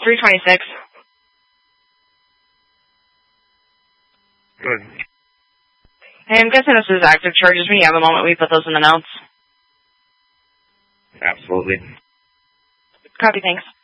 326. Good. Hey, I'm guessing this is active charges. When you have a moment, we put those in the notes. Absolutely. Copy, thanks.